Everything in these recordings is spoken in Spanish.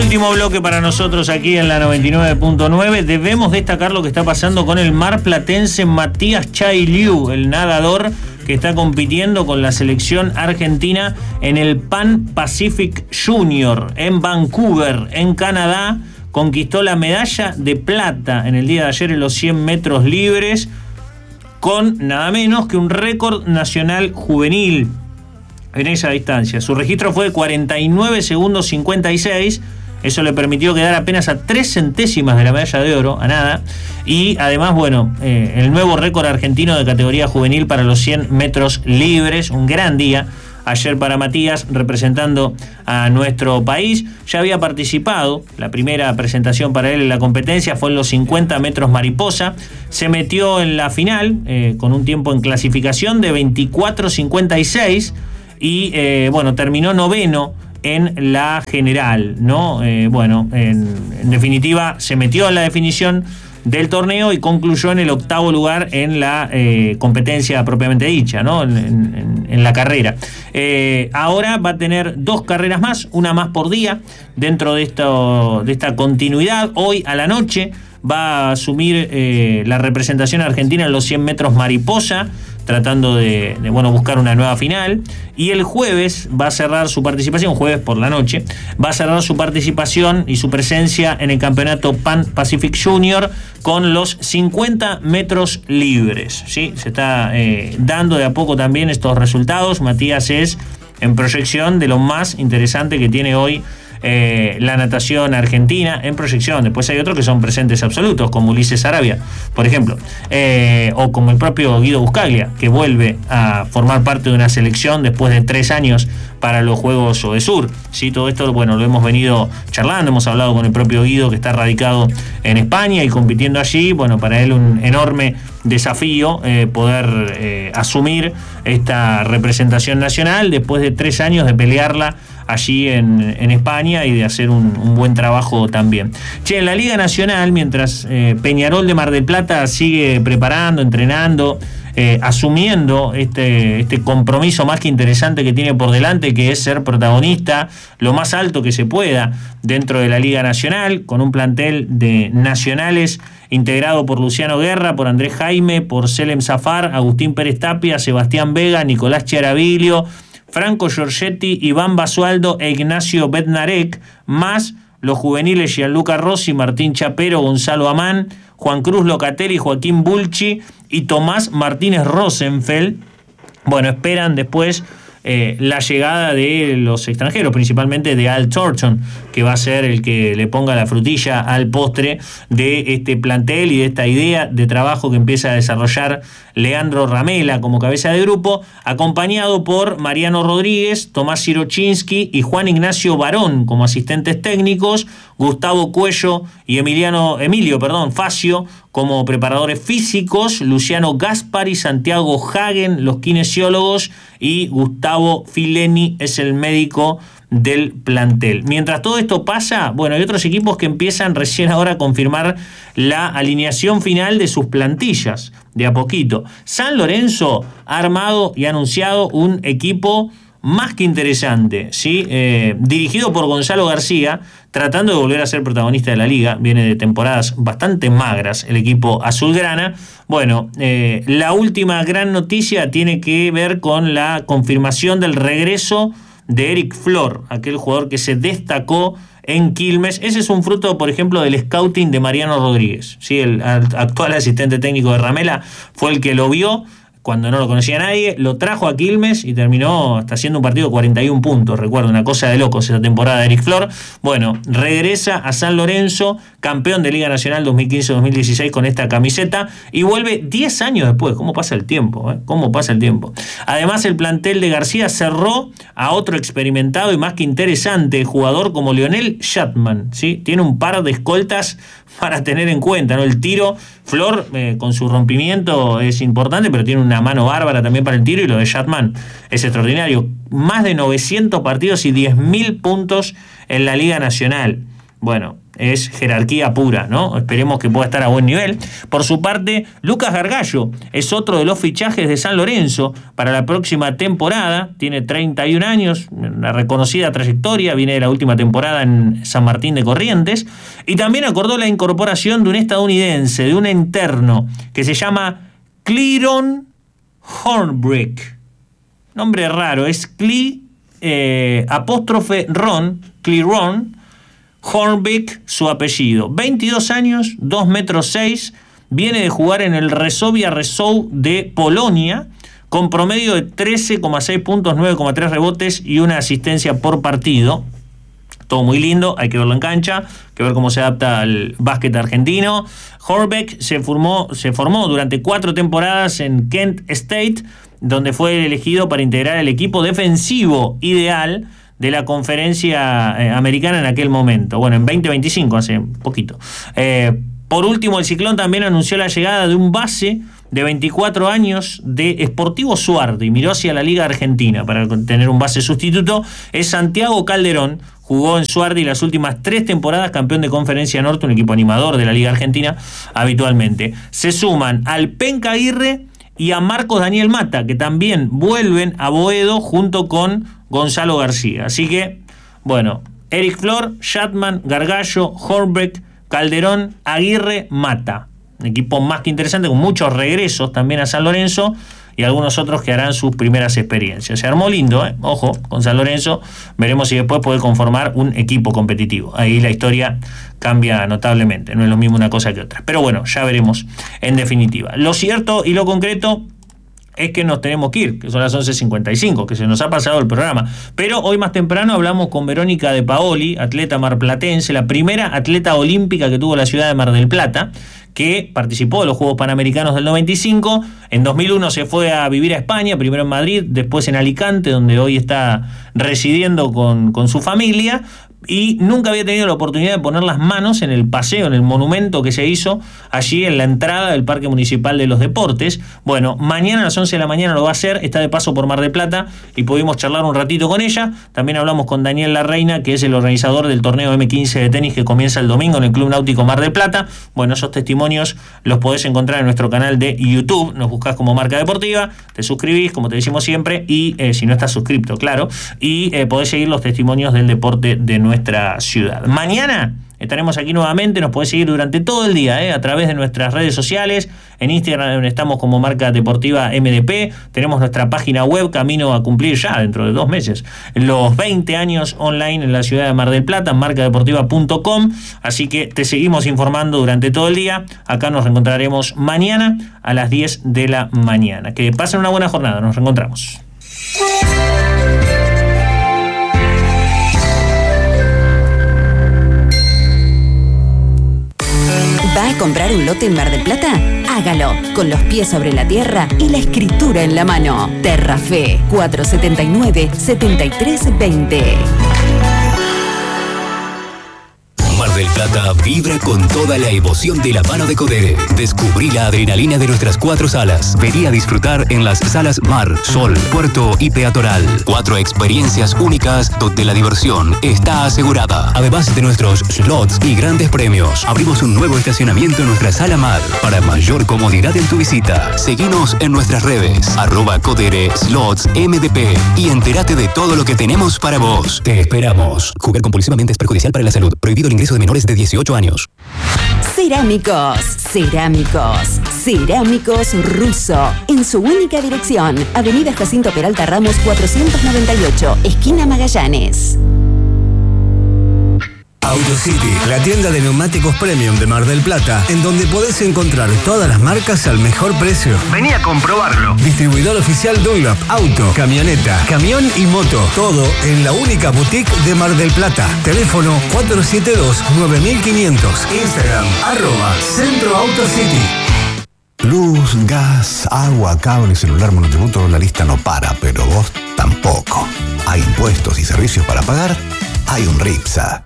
Último bloque para nosotros aquí en la 99.9. Debemos destacar lo que está pasando con el marplatense Matías Chai Liu, el nadador que está compitiendo con la selección argentina en el Pan Pacific Junior en Vancouver, en Canadá. Conquistó la medalla de plata en el día de ayer en los 100 metros libres con nada menos que un récord nacional juvenil en esa distancia. Su registro fue de 49 segundos 56. Eso le permitió quedar apenas a 3 centésimas de la medalla de oro, a nada. Y además, bueno, el nuevo récord argentino de categoría juvenil para los 100 metros libres. Un gran día ayer para Matías, representando a nuestro país. Ya había participado, la primera presentación para él en la competencia fue en los 50 metros mariposa. Se metió en la final con un tiempo en clasificación de 24.56 y bueno, terminó noveno en la general, ¿no? Bueno, en definitiva se metió en la definición del torneo y concluyó en el 8º lugar en la competencia propiamente dicha, ¿no? En la carrera. Ahora va a tener 2 carreras más, una más por día, dentro de esta continuidad. Hoy a la noche va a asumir la representación argentina en los 100 metros mariposa, tratando de buscar una nueva final. Y el jueves va a cerrar su participación, jueves por la noche, va a cerrar su participación y su presencia en el campeonato Pan Pacific Junior con los 50 metros libres, ¿sí? Se está dando de a poco también estos resultados. Matías es, en proyección, de lo más interesante que tiene hoy la natación argentina en proyección. Después hay otros que son presentes absolutos, como Ulises Arabia, por ejemplo, o como el propio Guido Buscaglia, que vuelve a formar parte de una selección después de 3 años para los Juegos Odesur. Sí, todo esto, bueno, lo hemos venido charlando, hemos hablado con el propio Guido, que está radicado en España y compitiendo allí. Bueno, para él un enorme desafío poder asumir esta representación nacional después de 3 años de pelearla allí en España y de hacer un buen trabajo también. En la Liga Nacional, mientras Peñarol de Mar del Plata sigue preparando, entrenando, asumiendo este compromiso más que interesante que tiene por delante, que es ser protagonista lo más alto que se pueda dentro de la Liga Nacional, con un plantel de nacionales integrado por Luciano Guerra, por Andrés Jaime, por Selem Zafar, Agustín Pérez Tapia, Sebastián Vega, Nicolás Chiaraviglio, Franco Giorgetti, Iván Basualdo e Ignacio Bednarek, más los juveniles Gianluca Rossi, Martín Chapero, Gonzalo Amán, Juan Cruz Locatelli, Joaquín Bulchi y Tomás Martínez Rosenfeld. Bueno, esperan después la llegada de los extranjeros, principalmente de Al Thornton, que va a ser el que le ponga la frutilla al postre de este plantel y de esta idea de trabajo que empieza a desarrollar Leandro Ramela como cabeza de grupo, acompañado por Mariano Rodríguez, Tomás Sirochinsky y Juan Ignacio Barón como asistentes técnicos, Gustavo Cuello y Emilio Facio como preparadores físicos, Luciano Gaspari, Santiago Hagen, los kinesiólogos, y Gustavo Fileni es el médico del plantel. Mientras todo esto pasa, bueno, hay otros equipos que empiezan recién ahora a confirmar la alineación final de sus plantillas, de a poquito. San Lorenzo ha armado y ha anunciado un equipo más que interesante, ¿sí? Dirigido por Gonzalo García, tratando de volver a ser protagonista de la liga. Viene de temporadas bastante magras el equipo azulgrana. Bueno, la última gran noticia tiene que ver con la confirmación del regreso de Eric Flor, aquel jugador que se destacó en Quilmes. Ese es un fruto, por ejemplo, del scouting de Mariano Rodríguez, ¿sí? El actual asistente técnico de Ramela fue el que lo vio cuando no lo conocía nadie, lo trajo a Quilmes y terminó hasta haciendo un partido de 41 puntos, recuerdo, una cosa de locos esa temporada de Eric Flor. Bueno, regresa a San Lorenzo, campeón de Liga Nacional 2015-2016 con esta camiseta, y vuelve 10 años después. ¿Cómo pasa el tiempo? ¿Cómo pasa el tiempo? Además, el plantel de García cerró a otro experimentado y más que interesante jugador como Lionel Shatman, ¿sí? Tiene un par de escoltas para tener en cuenta, ¿no? El tiro, Flor con su rompimiento es importante, pero tiene una mano bárbara también para el tiro, y lo de Shatman es extraordinario. Más de 900 partidos y 10.000 puntos en la Liga Nacional. Bueno, es jerarquía pura, ¿no? Esperemos que pueda estar a buen nivel. Por su parte, Lucas Gargallo es otro de los fichajes de San Lorenzo para la próxima temporada. Tiene 31 años, una reconocida trayectoria, viene de la última temporada en San Martín de Corrientes, y también acordó la incorporación de un estadounidense, de un interno, que se llama Clearon Hornbrick. Nombre raro, es Clearon Hornbrick, su apellido. 22 años, 2 metros 6, viene de jugar en el Resovia Rzeszów de Polonia, con promedio de 13,6 puntos, 9,3 rebotes y una asistencia por partido. Todo muy lindo, hay que verlo en cancha, hay que ver cómo se adapta al básquet argentino. Hornbrick se formó durante 4 temporadas en Kent State, donde fue elegido para integrar el equipo defensivo ideal de la conferencia americana en aquel momento. Bueno, en 2025, hace poquito. Por último, el Ciclón también anunció la llegada de un base de 24 años de Sportivo Suardi, y miró hacia la Liga Argentina para tener un base sustituto. Es Santiago Calderón, jugó en Suardi las últimas 3 temporadas, campeón de Conferencia Norte, un equipo animador de la Liga Argentina habitualmente. Se suman al Penca Aguirre y a Marcos Daniel Mata, que también vuelven a Boedo junto con Gonzalo García. Así que, bueno, Eric Flor, Shatman, Gargallo, Hornbrick, Calderón, Aguirre, Mata. Un equipo más que interesante, con muchos regresos también a San Lorenzo y algunos otros que harán sus primeras experiencias. Se armó lindo, ojo, con San Lorenzo. Veremos si después puede conformar un equipo competitivo. Ahí la historia cambia notablemente, no es lo mismo una cosa que otra. Pero bueno, ya veremos en definitiva. Lo cierto y lo concreto es que nos tenemos que ir, que son las 11:55, que se nos ha pasado el programa. Pero hoy más temprano hablamos con Verónica De Paoli, atleta marplatense, la primera atleta olímpica que tuvo la ciudad de Mar del Plata, que participó de los Juegos Panamericanos del 95. En 2001 se fue a vivir a España, primero en Madrid, después en Alicante, donde hoy está residiendo con su familia, y nunca había tenido la oportunidad de poner las manos en el paseo, en el monumento que se hizo allí en la entrada del Parque Municipal de los Deportes. Bueno, mañana a las 11 de la mañana lo va a hacer, está de paso por Mar del Plata y pudimos charlar un ratito con ella. También hablamos con Daniel Larreina, que es el organizador del torneo M15 de tenis que comienza el domingo en el Club Náutico Mar del Plata. Bueno, esos testimonios los podés encontrar en nuestro canal de YouTube, nos buscás como Marca Deportiva, te suscribís, como te decimos siempre, y si no estás suscripto, claro, y podés seguir los testimonios del deporte de nuestra ciudad. Mañana estaremos aquí nuevamente, nos podés seguir durante todo el día a través de nuestras redes sociales. En Instagram estamos como Marca Deportiva MDP, tenemos nuestra página web, camino a cumplir ya dentro de 2 meses los 20 años online en la ciudad de Mar del Plata, marcadeportiva.com, así que te seguimos informando durante todo el día. Acá nos reencontraremos mañana a las 10 de la mañana. Que pasen una buena jornada, nos reencontramos. ¿Va a comprar un lote en Mar del Plata? Hágalo con los pies sobre la tierra y la escritura en la mano. Terrafe 479-7320. Mar del Plata vibra con toda la emoción de la mano de Codere. Descubrí la adrenalina de nuestras 4 salas. Vení a disfrutar en las salas Mar, Sol, Puerto y Peatonal. 4 experiencias únicas donde la diversión está asegurada. Además de nuestros slots y grandes premios, abrimos un nuevo estacionamiento en nuestra sala Mar para mayor comodidad en tu visita. Seguinos en nuestras redes @Codere Slots MDP y entérate de todo lo que tenemos para vos. Te esperamos. Jugar compulsivamente es perjudicial para la salud. Prohibido el ingreso de menores de 18 años. Cerámicos Russo, en su única dirección, Avenida Jacinto Peralta Ramos 498, esquina Magallanes. AutoCity, la tienda de neumáticos premium de Mar del Plata, en donde podés encontrar todas las marcas al mejor precio. Vení a comprobarlo. Distribuidor oficial Dunlop, auto, camioneta, camión y moto. Todo en la única boutique de Mar del Plata. Teléfono 472-9500. Instagram, @Centro AutoCity. Luz, gas, agua, cable, celular, monotributo, la lista no para, pero vos tampoco. Hay impuestos y servicios para pagar, hay un RIPSA.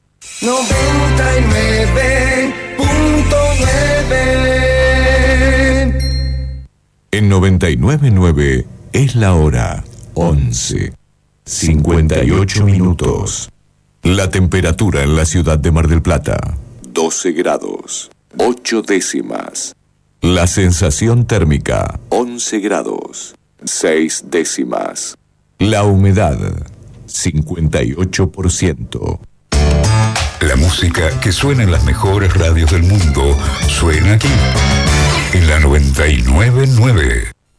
99.9. En 99.9 es la hora 11:58 minutos. La temperatura en la ciudad de Mar del Plata, 12 grados, 8 décimas. La sensación térmica, 11 grados, 6 décimas. La humedad, 58%. La música que suena en las mejores radios del mundo suena aquí, en la 99.9.